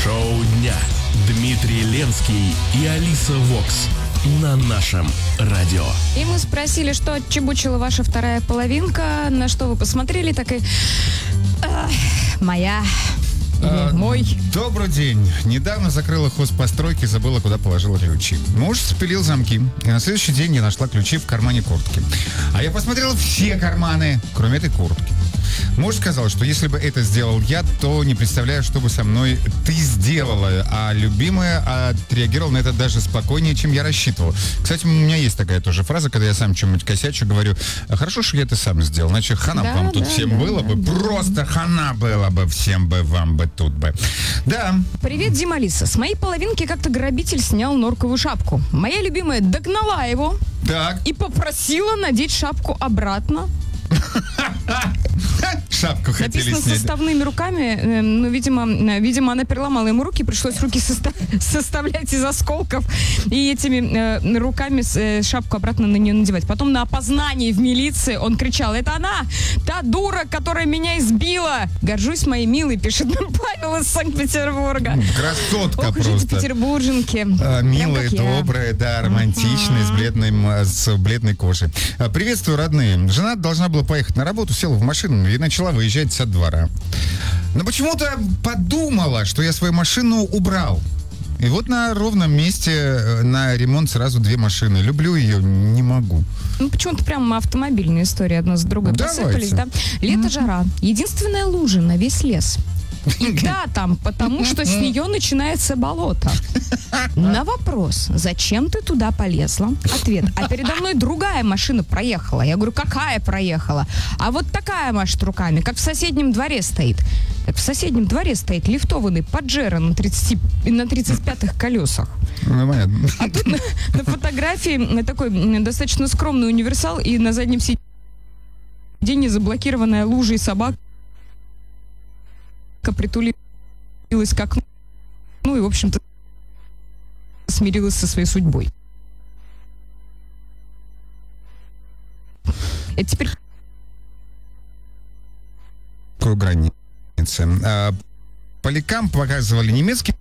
Шоу дня. Дмитрий Ленский и Алиса Вокс на нашем радио. И мы спросили, что отчебучила ваша вторая половинка, на что вы посмотрели, так и... моя... Мой. Добрый день. Недавно закрыла хозпостройки и забыла, куда положила ключи. Муж спилил замки, и на следующий день я нашла ключи в кармане куртки. А я посмотрела все карманы, кроме этой куртки. Муж сказал, что если бы это сделал я, то не представляю, что бы со мной ты сделала. А любимая отреагировала на это даже спокойнее, чем я рассчитывал. Кстати, у меня есть такая тоже фраза, когда я сам что-нибудь косячу, говорю: хорошо, что я это сам сделал, иначе хана вам тут всем было бы. Просто хана было бы всем бы, вам бы тут бы. Да. Привет, Дима, Алиса. С моей половинки как-то грабитель снял норковую шапку. Моя любимая догнала его. Так. И попросила надеть шапку обратно. Шапку хотели написано снять. составными руками, но, видимо, она переломала ему руки, пришлось руки составлять из осколков и этими руками шапку обратно на нее надевать. Потом на опознании в милиции он кричал: это она, та дура, которая меня избила. Горжусь моей милой, пишет нам Павел из Санкт-Петербурга. Красотка. Ох, просто. Жить петербурженки. Милая, добрая, да, романтичная, с бледной кожей. Приветствую, родные. Жена должна была поехать на работу, села в машину и начала выезжать со двора. Но почему-то подумала, что я свою машину убрал. И вот на ровном месте на ремонт сразу 2 машины. Люблю ее, не могу. Ну, почему-то прямо автомобильные истории одна за другой посыпались, да? Лето, жара. Единственная лужа на весь лес. И да, там, потому что с нее начинается болото. На вопрос: зачем ты туда полезла? Ответ: а передо мной другая машина проехала. Я говорю: какая проехала? А вот такая машет руками, как в соседнем дворе стоит. Так в соседнем дворе стоит лифтованный Паджеро на 35-х колесах. Ну, понятно. А тут на фотографии такой достаточно скромный универсал, и на заднем сиденье заблокированная лужей собака притулилась к окну, ну и, в общем-то, смирилась со своей судьбой. Это теперь... Границы. Поликам показывали немецкий